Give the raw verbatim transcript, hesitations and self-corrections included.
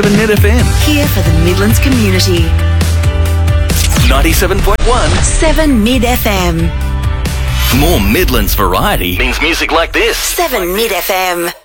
Net F M. Here for the Midlands community. ninety-seven point one. seven Mid F M. More Midlands variety means music like this. seven Mid F M.